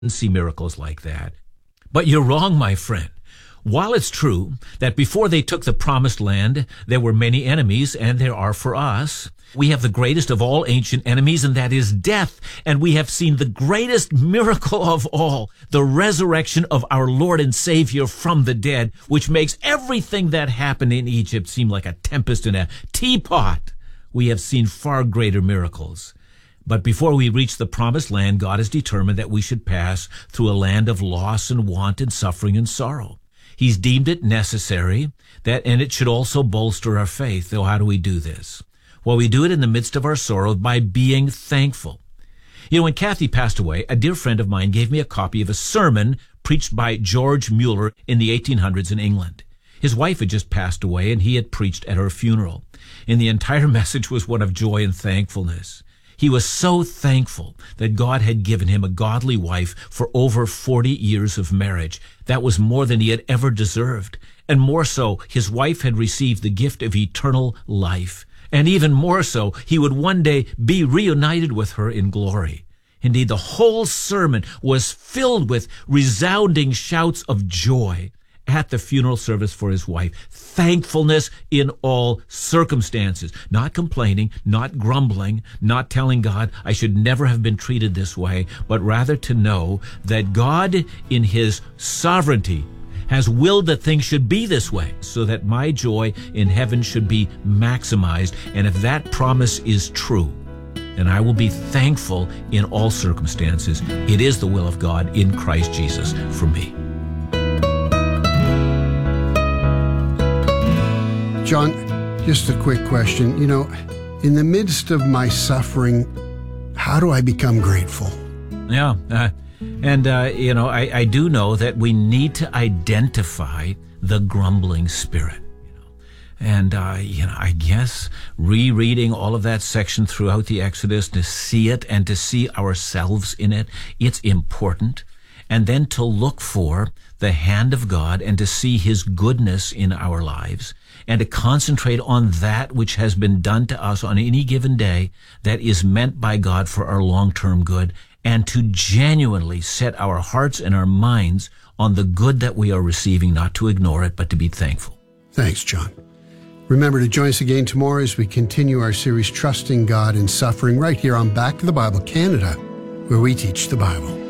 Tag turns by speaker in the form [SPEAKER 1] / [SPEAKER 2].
[SPEAKER 1] see miracles like that. But you're wrong, my friend. While it's true that before they took the promised land, there were many enemies, and there are for us, we have the greatest of all ancient enemies, and that is death. And we have seen the greatest miracle of all, the resurrection of our Lord and Savior from the dead, which makes everything that happened in Egypt seem like a tempest in a teapot. We have seen far greater miracles. But before we reach the promised land, God has determined that we should pass through a land of loss and want and suffering and sorrow. He's deemed it necessary, and it should also bolster our faith. So how do we do this? Well, we do it in the midst of our sorrow by being thankful. You know, when Kathy passed away, a dear friend of mine gave me a copy of a sermon preached by George Mueller in the 1800s in England. His wife had just passed away, and he had preached at her funeral. And the entire message was one of joy and thankfulness. He was so thankful that God had given him a godly wife for over 40 years of marriage. That was more than he had ever deserved. And more so, his wife had received the gift of eternal life. And even more so, he would one day be reunited with her in glory. Indeed, the whole sermon was filled with resounding shouts of joy at the funeral service for his wife. Thankfulness in all circumstances. Not complaining, not grumbling, not telling God, I should never have been treated this way, but rather to know that God, in his sovereignty, has willed that things should be this way, so that my joy in heaven should be maximized. And if that promise is true, then I will be thankful in all circumstances. It is the will of God in Christ Jesus for me.
[SPEAKER 2] John, just a quick question. You know, in the midst of my suffering, how do I become grateful?
[SPEAKER 1] Yeah, I do know that we need to identify the grumbling spirit. And, I guess rereading all of that section throughout the Exodus to see it and to see ourselves in it, it's important. And then to look for the hand of God and to see his goodness in our lives and to concentrate on that which has been done to us on any given day that is meant by God for our long-term good, and to genuinely set our hearts and our minds on the good that we are receiving, not to ignore it, but to be thankful.
[SPEAKER 2] Thanks, John. Remember to join us again tomorrow as we continue our series, Trusting God in Suffering, right here on Back to the Bible Canada, where we teach the Bible.